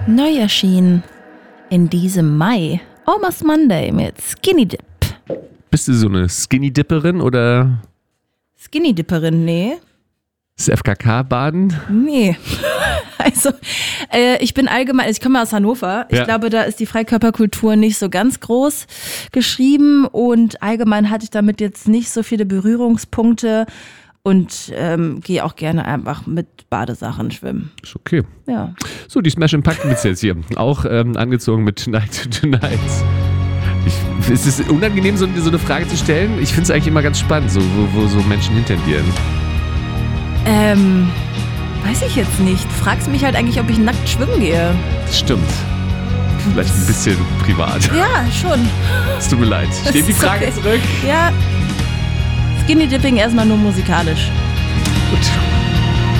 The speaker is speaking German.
Neu erschienen in diesem Mai. Almost Monday mit Skinny Dip. Bist du so eine Skinny-Dipperin oder Skinny Dipperin, nee. das FKK-Baden? Nee. Also, ich bin allgemein, ich komme aus Hannover. Ich glaube, da ist die Freikörperkultur nicht so ganz groß geschrieben und allgemein hatte ich damit jetzt nicht so viele Berührungspunkte und gehe auch gerne einfach mit Badesachen schwimmen. Ist okay. Ja. So, die Smash Impact mit jetzt hier. Auch angezogen mit Tonight to Tonight. Ist es unangenehm, so eine Frage zu stellen? Ich finde es eigentlich immer ganz spannend, so, wo so Menschen hintendieren. Weiß ich jetzt nicht. Fragst mich halt eigentlich, ob ich nackt schwimmen gehe. Das stimmt. Vielleicht ein bisschen privat. Ja, schon. Es tut mir leid. Ich nehme die Frage zurück. Ja. Skinny Dipping erstmal nur musikalisch. Gut.